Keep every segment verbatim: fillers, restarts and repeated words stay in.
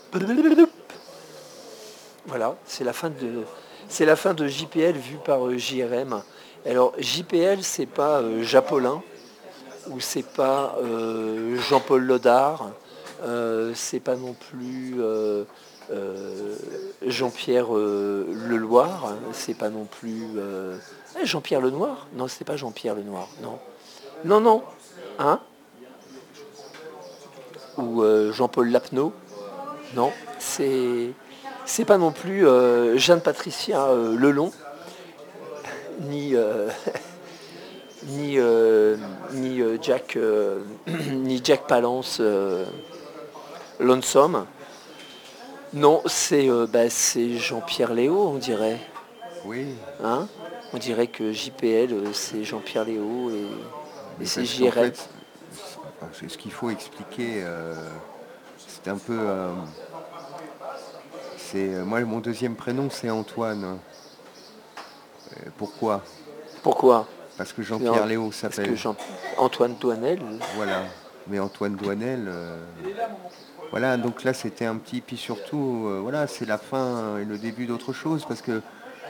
Voilà, c'est la fin de, c'est la fin de J P L vue par euh, J R M. Alors J P L, c'est pas euh, Japolin ou c'est pas euh, Jean-Paul Lodard, euh, c'est pas non plus euh, euh, Jean-Pierre euh, Leloir, hein, c'est pas non plus euh, eh, Jean-Pierre Lenoir. Non, c'est pas Jean-Pierre Lenoir. Non, non, non, hein, ou euh, Jean-Paul Lapneau. Non, c'est c'est pas non plus euh, Jeanne Patricia euh, Lelon, ni euh, ni euh, ni euh, Jack euh, ni Jack Palance euh, Lonesome. Non, c'est euh, bah, c'est Jean-Pierre Léo, on dirait. Oui, Hein, on dirait que J P L, euh, c'est Jean-Pierre Léo et, et mais c'est parce qu'en J R M. fait, c'est enfin, c'est ce qu'il faut expliquer, euh, c'est un peu... euh, c'est, euh, moi, mon deuxième prénom, c'est Antoine. Euh, pourquoi? Pourquoi? Parce que Jean-Pierre Léo Parce que s'appelle. Jean Antoine Douanel. Voilà. Mais Antoine Douanel, euh, voilà, donc là c'était un petit, puis surtout, euh, voilà, c'est la fin et le début d'autre chose, parce que,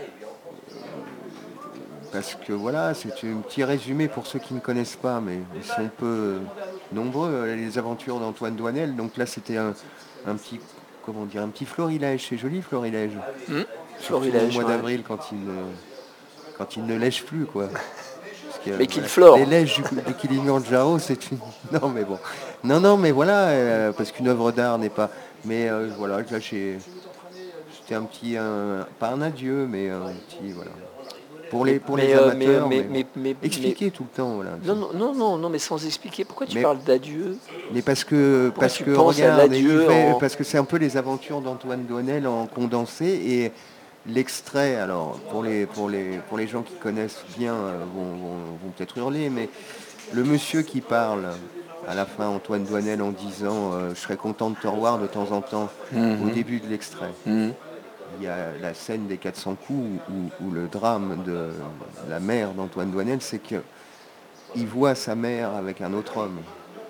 parce que voilà, c'est un petit résumé pour ceux qui ne connaissent pas, mais ils sont peu nombreux, euh, les aventures d'Antoine Douanel. Donc là c'était un, un petit, comment dire, un petit florilège, c'est joli florilège, Hmm, surtout au Florilège, mois ouais. d'avril quand il, ne- quand il ne lèche plus, quoi. Parce que, Mais qu'il voilà, les flore. lèches du, du Kilimanjaro, c'est une... Non, mais bon. Non, non, mais voilà, euh, parce qu'une œuvre d'art n'est pas... Mais euh, voilà, là, j'ai... C'était un petit... un- Pas un adieu, mais un petit... Voilà. Pour Mais, les, pour mais, les euh, mais, amateurs, mais, mais bon. mais, mais, mais- Expliquer tout le temps, voilà. non, non, non, non, non, mais sans expliquer. Pourquoi tu Mais, parles d'adieu? mais parce que, Pourquoi parce tu que penses à regarde, il l'adieu fait, en... parce que c'est un peu les aventures d'Antoine Doinel en condensé, et l'extrait, alors pour les, pour les, pour les gens qui connaissent bien euh, vont, vont- vont peut-être hurler, mais le monsieur qui parle à la fin, Antoine Doinel, en disant euh, je serais content de te revoir de temps en temps, au Mhm, début de l'extrait, mhm. il y a la scène des quatre cents coups où, où le drame de la mère d'Antoine Doinel, c'est qu'il voit sa mère avec un autre homme.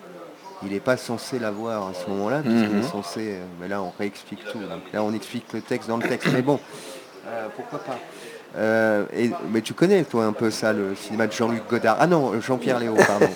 Il n'est pas censé la voir à ce moment-là, puisqu'il est Mhm. censé... euh, Mais là, on réexplique tout. Donc là, on explique le texte dans le texte. Mais bon, euh, pourquoi pas. Euh, et- mais tu connais, toi, un peu ça, le cinéma de Jean-Luc Godard. Ah non, Jean-Pierre Léo, pardon.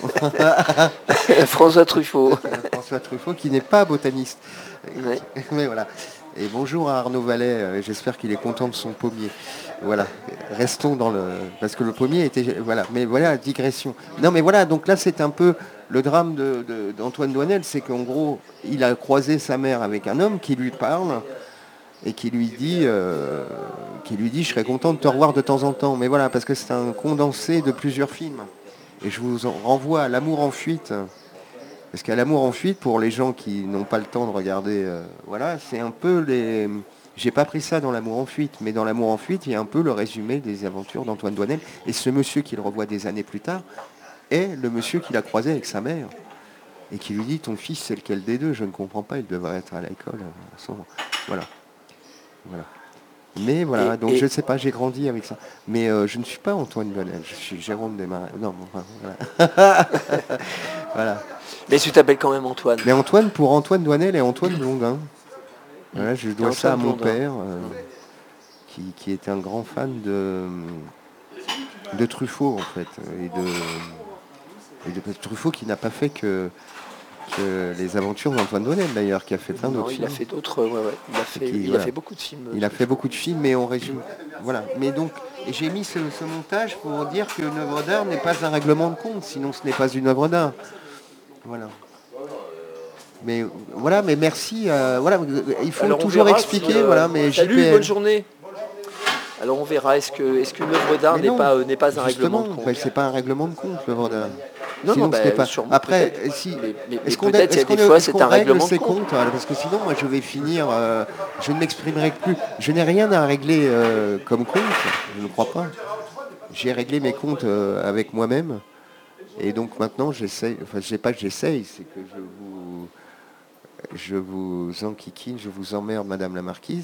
François Truffaut. François Truffaut, qui n'est pas botaniste. Ouais. Mais voilà. Et bonjour à Arnaud Vallet, euh, j'espère qu'il est content de son pommier. Voilà, restons dans le... Parce que le pommier était... Voilà, mais voilà, digression. Non, mais voilà, donc là, c'est un peu le drame de- de- d'Antoine Doinel, c'est qu'en gros, il a croisé sa mère avec un homme qui lui parle et qui lui dit, euh, qui lui dit, je serais content de te revoir de temps en temps. Mais voilà, parce que c'est un condensé de plusieurs films. Et je vous en renvoie à L'amour en fuite. Parce qu'à L'amour en fuite, pour les gens qui n'ont pas le temps de regarder, euh, voilà, c'est un peu les... J'ai pas pris ça dans L'amour en fuite, mais dans L'amour en fuite, il y a un peu le résumé des aventures d'Antoine Doinel. Et ce monsieur qu'il revoit des années plus tard est le monsieur qu'il a croisé avec sa mère. Et qui lui dit, ton fils, c'est lequel des deux? Je ne comprends pas, il devrait être à l'école. euh, en ce moment. Voilà, voilà. Mais Et, voilà, donc je et ne sais pas, j'ai grandi avec ça. Mais euh, je ne suis pas Antoine Doinel, je suis Jérôme Desmarais. Non, bon, enfin, voilà. Voilà. mais tu t'appelles quand même Antoine. Mais Antoine, pour Antoine Doinel et Antoine Blondin. Hmm. Voilà, je Et dois ça Antoine à mon Blondin. père, euh, qui, qui est un grand fan de, de Truffaut, en fait. Et de, et de Truffaut qui n'a pas fait que, que les aventures d'Antoine Doinel, d'ailleurs, qui a fait plein Non, d'autres il a films. fait d'autres. Ouais, ouais. Il a Et fait, qui, il a voilà. fait beaucoup de films. Il a fait Truffaut. beaucoup de films, mais on résume. Voilà. Mais donc, et j'ai mis ce, ce montage pour dire qu'une œuvre d'art n'est pas un règlement de compte, sinon ce n'est pas une œuvre d'art. Voilà. Mais voilà, mais merci. euh, voilà, il faut Alors on toujours verra si. expliquer. euh, Voilà, mais Salut, bonne J P L. journée. Alors on verra. Est-ce que, est-ce qu'une œuvre d'art Mais n'est non, pas, euh, n'est pas un règlement justement, de ben, compte? c'est pas un règlement de compte l'œuvre d'art. Non, non, Sinon, ce n'est bah, pas. sûrement, Après, peut-être. euh, si, Mais, mais, mais est-ce qu'on peut-être il y est-ce a des qu'on fois est-ce c'est qu'on un règle règlement de ces compte. comptes? Voilà, parce que sinon, moi, je vais finir. euh, je ne m'exprimerai plus. Je n'ai rien à régler euh, comme compte. Je ne crois pas. J'ai réglé mes comptes euh, avec moi-même. Et donc maintenant, j'essaye. Enfin, je sais pas que j'essaye, c'est que je vous, je vous enquiquine, je vous emmerde, Madame la Marquise.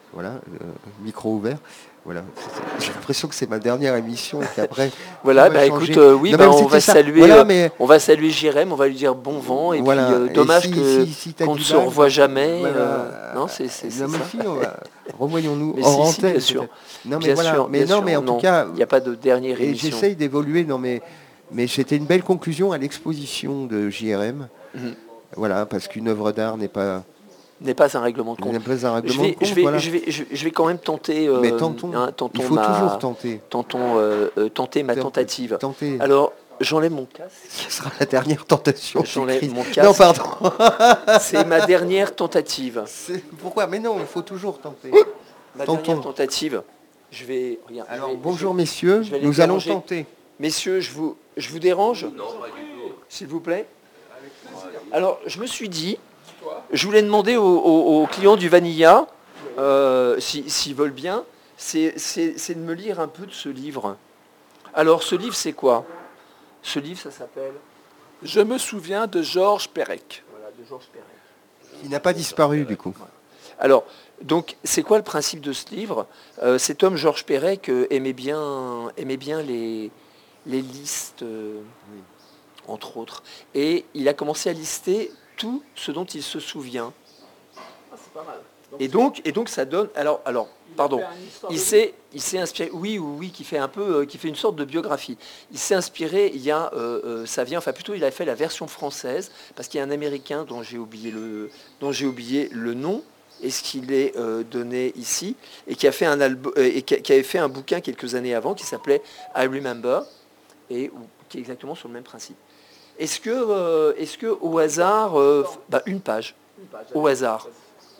Voilà, euh, micro ouvert. Voilà, j'ai l'impression que c'est ma dernière émission et qu'après. Voilà, bah écoute, euh, oui, bah, on va ça. saluer, voilà, euh, mais... on va saluer Jérém, on va lui dire bon vent, et voilà. puis euh, Et dommage si, que si, si qu'on ne du se mal, revoit bah, jamais. voilà, euh, non, c'est c'est non, mais ça. si, on va... revoyons-nous Mais hors si, si, bien antenne. sûr. peut-être. Non, mais Bien voilà. sûr, mais bien non, sûr, mais en non. tout cas. Il n'y a pas de dernière Et émission. j'essaye d'évoluer dans mes. Mais c'était une belle conclusion à l'exposition de J R M. Mhm. Voilà, parce qu'une œuvre d'art n'est pas. N'est pas un règlement de compte. n'est pas un Je règlement vais, de compte. je vais, voilà. je vais, je, je vais quand même tenter. Mais euh, tentons. hein, tentons Il faut ma, toujours tenter. Tentons, euh, euh, tenter ma tentative. Tenter. Alors, j'enlève mon casque. Ce sera la dernière tentation. J'enlève Christ. mon casque. Non, pardon. C'est ma dernière tentative. C'est- Pourquoi? Mais non, il faut toujours tenter. Ma Tentons. dernière tentative. Je vais. Regarde, Alors, je vais- bonjour je- messieurs, je vais aller nous allons déranger. tenter. Messieurs, je vous, je vous dérange? Non, pas du tout. S'il vous plaît. Alors, je me suis dit, je voulais demander aux, aux- aux clients du Vanilla, euh, si- s'ils veulent bien, c'est c'est- c'est de me lire un peu de ce livre. Alors, ce livre, c'est quoi? Ce livre, ça s'appelle Je me souviens de Georges Perec. Voilà, de Georges Perec. Il n'a pas disparu du coup. Alors, donc, c'est quoi le principe de ce livre? Euh, Cet homme, Georges Perec, euh, aimait bien, aimait bien les, les listes, euh, Oui. entre autres. Et il a commencé à lister tout ce dont il se souvient. c'est pas mal. Et donc, et donc ça donne. Alors, alors, pardon. Il s'est, il s'est inspiré. Oui, oui, oui, qui fait un peu, euh, qui fait une sorte de biographie. Il s'est inspiré. Il y a, euh, euh, ça vient. Enfin, plutôt, il a fait la version française parce qu'il y a un Américain dont j'ai oublié le, dont j'ai oublié le nom. Et ce qu'il est euh, donné ici, et qui a fait un album, et qui, a- qui avait fait un bouquin quelques années avant qui s'appelait I Remember, et où- qui est exactement sur le même principe. Est-ce que, euh, est-ce que au hasard, euh, bah, une page, au hasard.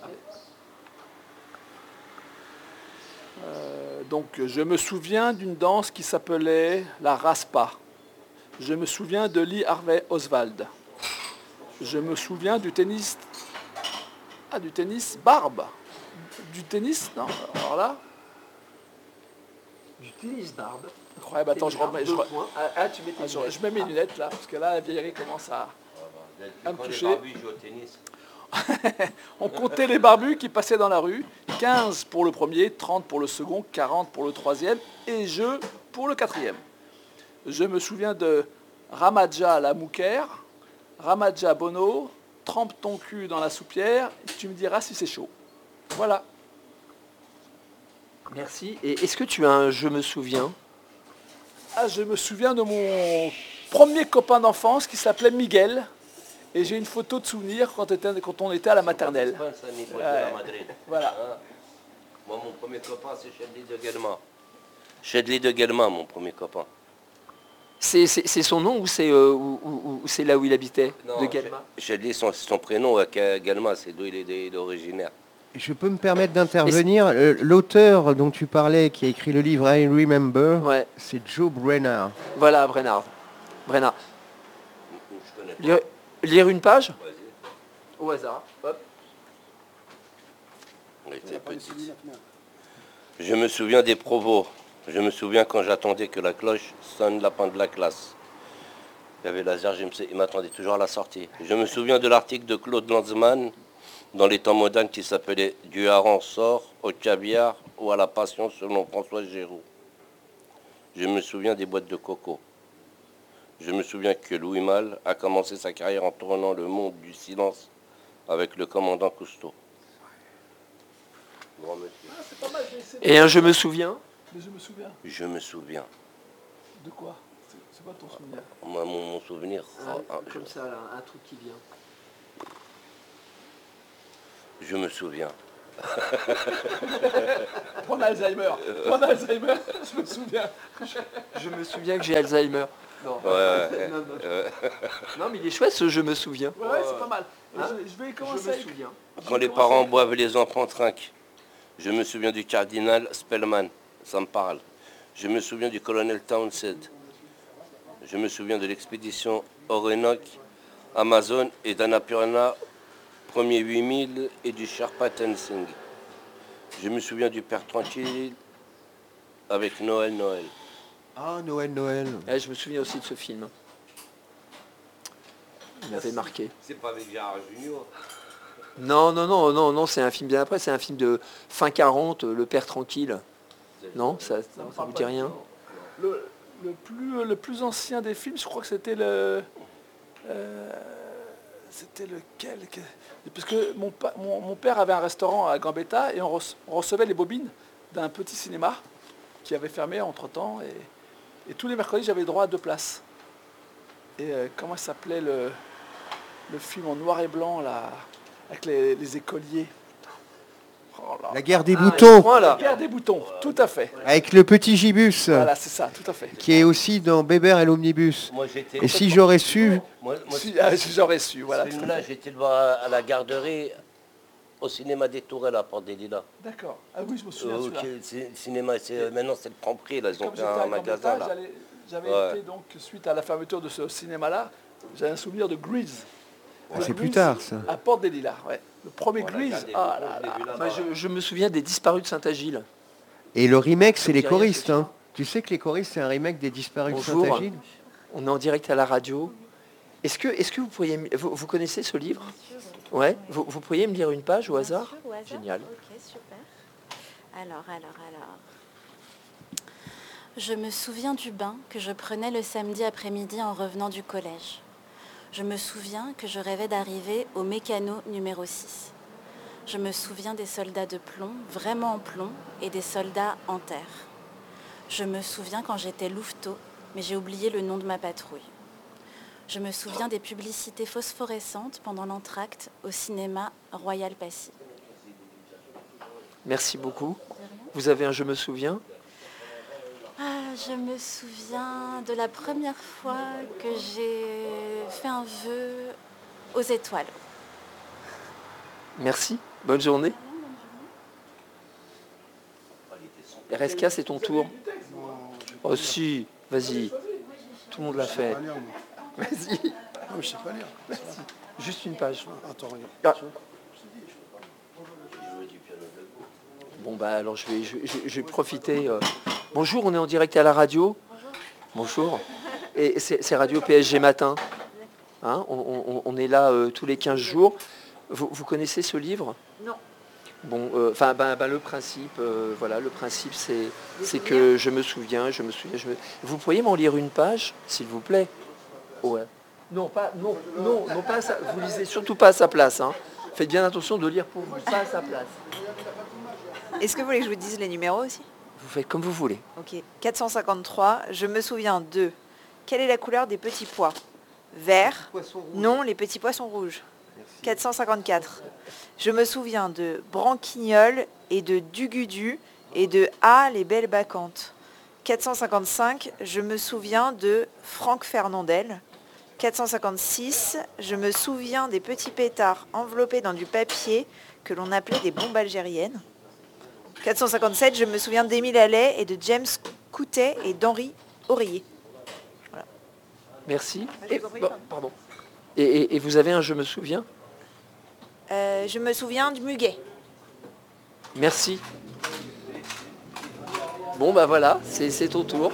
Euh, donc, je me souviens d'une danse qui s'appelait la raspa. Je me souviens de Lee Harvey Oswald. Je me souviens du tennis. Ah, du tennis barbe. Du tennis, non. Alors là, Du tennis barbe. incroyable. Attends, je remets. Je, re- Ah, ah, tu mets tes ah, je- lunettes. je mets mes lunettes là, parce que là, la vieillerie commence à. À me toucher. On comptait les barbus qui passaient dans la rue, quinze pour le premier, trente pour le second, quarante pour le troisième et je pour le quatrième. Je me souviens de Ramadja la Mouker, Ramadja Bono, trempe ton cul dans la soupière, tu me diras si c'est chaud. Voilà. Merci. Et est-ce que tu as un je me souviens? Ah, je me souviens de mon premier copain d'enfance qui s'appelait Miguel. Et j'ai une photo de souvenir quand, était- quand on était à la maternelle. Ouais, ça, ni pour Ouais. à Madrid. Voilà. Hein. Moi, mon premier copain, c'est Chedli de Guelma. Chedli de Guelma, mon premier copain. C'est, c'est- c'est son nom ou c'est, euh, ou- ou- ou c'est là où il habitait? Non, De Galma? Chedli, son, son prénom, euh, Guelma, c'est d'où il est, il est originaire. Je peux me permettre d'intervenir. Euh, L'auteur dont tu parlais, qui a écrit le livre I Remember, Ouais, c'est Joe Brenner. voilà, Brennard. Brennard. Je connais pas. Lire, lire une page? Vas-y. Au hasard. Hop. On était petite. Je me souviens des provos. Je me souviens quand j'attendais que la cloche sonne la fin de la classe. Il y avait laser, G M C, il m'attendait toujours à la sortie. Je me souviens de l'article de Claude Lanzmann dans les temps modernes qui s'appelait « Du hareng sort au caviar ou à la passion selon François Géroux ». Je me souviens des boîtes de coco. Je me souviens que Louis Malle a commencé sa carrière en tournant le monde du silence avec le commandant Cousteau. Grand monsieur. Ah, c'est pas mal, j'ai essayé. Et un je me souviens? Mais je me souviens. Je me souviens. De quoi? C'est c'est quoi ton souvenir? Moi, mon, mon souvenir, Ah, oh, ah, comme ça, là, un truc qui vient. je me souviens. Mon Alzheimer. Mon Alzheimer, je me souviens. Je me souviens que j'ai Alzheimer. Non. Ouais, ouais, non, non. euh, Non, mais il est chouette ce je me souviens. Ouais, ouais, c'est pas mal. Hein? je, je vais Je commencer me avec... souviens. Quand les parents boivent, les enfants trinquent. Je me souviens du cardinal Spellman, ça me parle. Je me souviens du colonel Townsend. Je me souviens de l'expédition Orénoque, Amazon et d'Annapurna, premier huit mille, et du Sherpa Tenzing. Je me souviens du Père Tranquille avec Noël Noël. Ah, Noël, Noël. Ouais, je me souviens aussi de ce film. Il m'avait marqué. C'est pas avec Gérard Junior. Non, non, non, non, non, c'est un film bien après, c'est un film de fin quarante, Le Père Tranquille. Non, ça ne vous dit rien? Le, le plus, le plus ancien des films, je crois que c'était le... euh, c'était lequel que- Parce que mon, pa- mon, mon père avait un restaurant à Gambetta et on, rece- on recevait les bobines d'un petit cinéma qui avait fermé entre-temps. Et, et tous les mercredis, j'avais droit à deux places. Et euh, comment s'appelait le, le film en noir et blanc, là, avec les, les écoliers? Oh là. La guerre des Ah, boutons, voilà. La guerre des boutons, tout à fait. avec le petit gibus, Voilà, c'est ça, tout à fait. qui est aussi dans Bébert et l'omnibus. Moi, j'étais... Et si j'aurais su, Moi, moi, Si, ah, j'aurais su, voilà. ce tout à film-là, fait. j'étais le voir à la garderie, au cinéma des Tourelles, à Porte des Lilas. D'accord. Ah oui, je me souviens de Euh, celui-là. ok, c'est- cinéma, c'est- maintenant c'est le Franprix, là, ils ont Comme fait j'étais un à magasin Gambetta, là. j'allais- j'avais Ouais. été donc, suite à la fermeture de ce cinéma-là, j'ai un souvenir de Grease. Ah, De c'est plus Grease tard, ça. À Porte des Lilas, ouais. Le premier Voilà, Grease, regardez, ah vous là l'avez là. vu là-bas. Moi, je, je me souviens des Disparus de Saint-Agile. Et le remake, c'est vous les dit rien, choristes. ce film Hein. Tu sais que les choristes, c'est un remake des Disparus de Bonjour. Saint-Agile. On est en direct à la radio. Est-ce que, est-ce que vous pourriez... me- Vous, vous connaissez ce livre? Ouais. Vous, vous pourriez me lire une page au Bien hasard? sûr, au hasard. Génial. Ok, super. Alors, alors, alors. Je me souviens du bain que je prenais le samedi après-midi en revenant du collège. Je me souviens que je rêvais d'arriver au mécano numéro six. Je me souviens des soldats de plomb, vraiment en plomb, et des soldats en terre. Je me souviens quand j'étais louveteau, mais j'ai oublié le nom de ma patrouille. Je me souviens des publicités phosphorescentes pendant l'entracte au cinéma Royal Passy. Merci beaucoup. Vous avez un Je me souviens? Ah, je me souviens de la première fois que j'ai fait un vœu aux étoiles. Merci. Bonne journée. R S K, c'est ton tour. Oh si, vas-y. Tout le monde l'a fait. Vas-y. Ah, mais je sais pas lire. Juste une page. Attends, regarde. Ah. Bon bah alors je vais, je, je- je vais profiter. euh. Bonjour, on est en direct à la radio. Bonjour. Et c'est c'est Radio P S G Matin. Hein, on, on- on est là euh, tous les quinze jours. Vous, vous connaissez ce livre? Non. Bon, euh, enfin, ben, ben, le principe, euh, voilà, le principe, c'est, c'est que je me souviens, je me souviens, je me... Vous pourriez m'en lire une page, s'il vous plaît? Ouais. Non, pas, non, non, non, pas à sa- vous lisez surtout pas à sa place. Hein. Faites bien attention de lire pour vous, pas à sa place. Est-ce que vous voulez que je vous dise les numéros aussi? Vous faites comme vous voulez. Ok. quatre cent cinquante-trois, je me souviens de... Quelle est la couleur des petits pois? Vert. Non, les petits pois sont rouges. quatre cent cinquante-quatre. Je me souviens de Branquignol et de Dugudu et de Ah, les belles bacchantes. quatre cent cinquante-cinq, je me souviens de Franck Fernandel. quatre cent cinquante-six, je me souviens des petits pétards enveloppés dans du papier que l'on appelait des bombes algériennes. quatre cent cinquante-sept, je me souviens d'Émile Allais et de James Coutet et d'Henri Aurier. Merci. j'ai Et, compris, bon, pardon. pardon. Et, et- et vous avez un je me souviens? Euh, je me souviens du muguet. Merci. Bon bah voilà, c'est, c'est ton tour.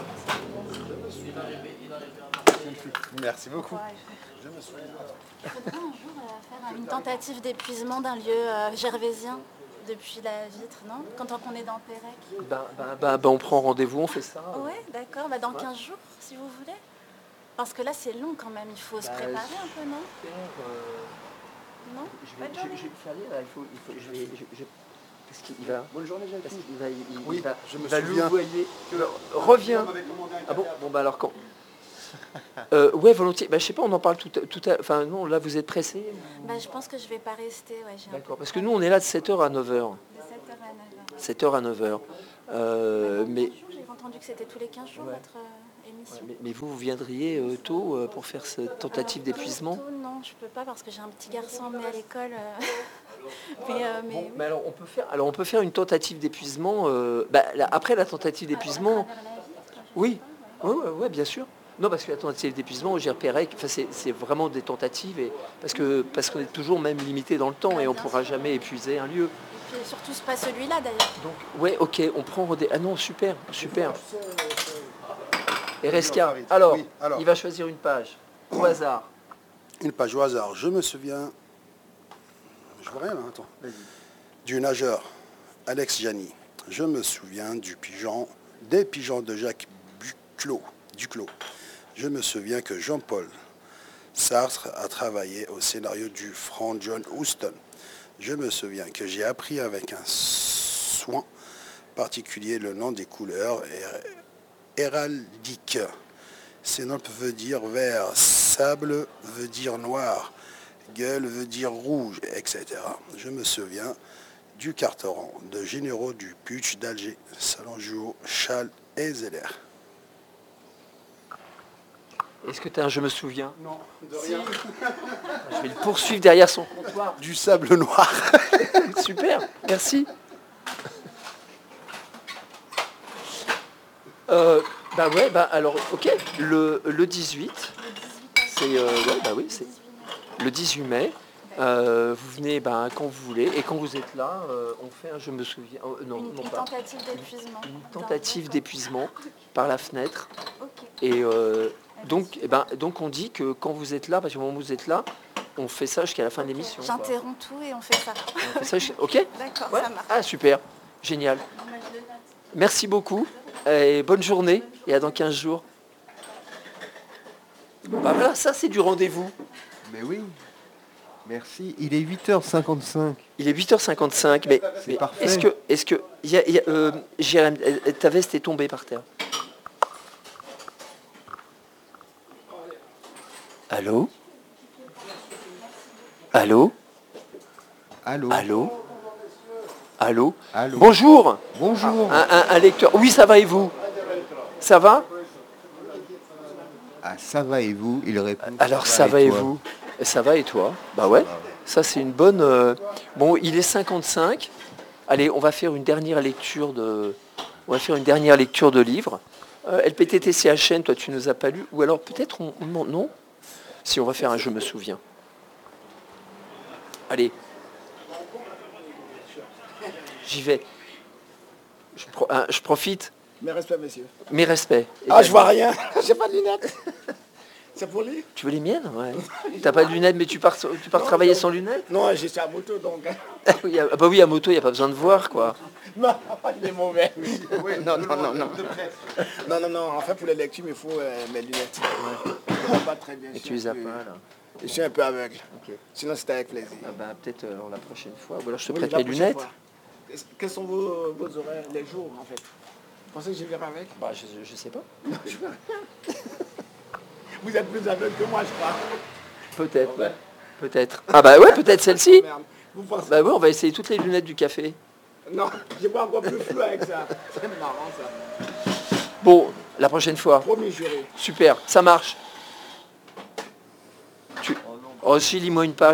Merci beaucoup. Faudrait un jour euh, faire une tentative d'épuisement d'un lieu euh, gervésien depuis la vitre, non? Quand on est dans Pérec. Ben, ben, ben, ben, on prend rendez-vous, on fait ça. Ouais, d'accord, bah dans quinze jours, si vous voulez. Parce que là, c'est long quand même, il faut se Bah, préparer un peu, non? Non? Je vais, je, je vais faire lire, là, il faut, il faut, je vais, je, je- parce qu'il va, Bonne journée, parce qu'il va, il, il Oui, va, je me il va souviens louvoyer. Reviens. Ah bon, bon bah alors quand? euh, Ouais, volontiers. Bah je sais pas, on en parle tout, à- tout à, enfin non, là vous êtes pressé. Bah je pense que je vais pas rester, ouais, j'ai un D'accord, peu parce que nous on est là de sept heures à neuf heures. de sept heures à neuf heures. sept heures à neuf heures. Euh, mais, J'ai entendu que c'était tous les quinze jours Ouais. votre euh, émission. mais, mais vous, vous viendriez euh, tôt euh, pour faire cette tentative Alors, d'épuisement? tôt, non, je peux pas parce que j'ai un petit garçon emmené à l'école. euh. mais euh, mais Bon, oui. mais alors on peut faire, alors on peut faire une tentative d'épuisement. euh, bah, là, après la tentative d'épuisement, À travers la vitre, je sais oui, pas, ouais, ouais, ouais, bien sûr. Non, parce que la tentative d'épuisement, j'ai repéré que enfin, c'est, c'est vraiment des tentatives, et, parce, que, parce qu'on est toujours même limité dans le temps et on ne pourra jamais épuiser un lieu. Et puis surtout c'est pas celui-là d'ailleurs. Donc, ouais, ok, on prend rendez- Ah non, super, super. R S K, Farid. alors, Oui, alors. il va choisir une page, au hasard. Une page au hasard. Je me souviens. Je vois rien là, attends. Du nageur, Alex Gianni. Je me souviens du pigeon, des pigeons de Jacques Duclos. Duclos. Je me souviens que Jean-Paul Sartre a travaillé au scénario du Frank John Huston. Je me souviens que j'ai appris avec un soin particulier le nom des couleurs héraldiques. Sénope veut dire vert, sable veut dire noir, gueule veut dire rouge, et cetera. Je me souviens du Carteron, de généraux du Puch d'Alger, Salonjuau, Châle et Zeller. Est-ce que tu as un je me souviens? Non, de rien. Je vais le poursuivre derrière son comptoir. Du sable noir. Super, merci. Euh, bah ouais, bah alors, ok, le, le dix-huit, c'est, euh, ouais, bah oui, c'est le dix-huit mai. Euh, vous venez bah, quand vous voulez, et quand vous êtes là, euh, on fait un je me souviens. Oh, non, Une, non une pas. tentative d'épuisement. Une tentative d'épuisement par la fenêtre. Ok. Et euh, donc, eh ben, donc on dit que quand vous êtes là, parce que au moment où vous êtes là, on fait ça jusqu'à la fin de l'émission. quoi. J'interromps tout et on fait ça. On fait ça jusqu'à- ok. D'accord, Ouais. ça marche. Ah super, génial. Merci beaucoup et bonne journée et à dans quinze jours. Bah voilà, ça c'est du rendez-vous. Mais oui. Merci. Il est huit heures cinquante-cinq. Il est huit heures cinquante-cinq, mais, C'est mais parfait. est-ce que, est-ce que, y a- y a, euh, Jérém, euh, ta veste est tombée par terre. Allô? Allô? Allô. Allô? Allô? Allô. Bonjour. Bonjour. Un, un- un lecteur. Oui, ça va et vous? Ça va? Ah, ça va et vous? Il répond. Alors ça va et toi vous? Ça va et toi? Bah ouais. Ça c'est une bonne. euh, Bon, il est cinquante-cinq. Allez, on va faire une dernière lecture de. On va faire une dernière lecture de livre. Euh, L P T T C H N, toi tu nous as pas lu. Ou alors peut-être on. on- Non? Si on va faire un je me souviens. Allez. J'y vais. Je, pro- hein, je profite. Mes respects, messieurs. Mes respects. Ah, je vois rien. J'ai pas de lunettes. C'est pour lui? Tu veux les miennes? Ouais. T'as pas de lunettes, mais tu pars, tu pars travailler sans lunettes? Non, j'ai sur la moto, donc. Ah oui, ah bah oui, à moto, il n'y a pas besoin de voir, quoi. Non, il est mauvais. Oui, non, non, non, non. Non, non, non. En fait, pour les lectures, il faut euh, mes lunettes. Je vois pas très bien. Et je tu suis les un as peu- pas, là. Je suis un peu aveugle. Ok. Sinon, c'était avec plaisir. Ah bah peut-être euh, la prochaine fois. Ou alors je te Oui, prête la mes prochaine lunettes. fois. Qu'est-ce- Quels sont vos, vos horaires, les jours, en fait? Vous pensez que je verrai avec? Bah je, je sais pas. Non, je vois rien. Vous êtes plus aveugle que moi, je crois. Peut-être, ouais. Peut-être. Ah bah ouais, peut-être celle-ci. Merde. Vous pensez? Bah ouais, on va essayer toutes les lunettes du café. Non, je vois encore plus flou avec ça. C'est marrant, ça. Bon, la prochaine fois. Promis juré. Super, ça marche. Tu... Oh si, lis-moi une page.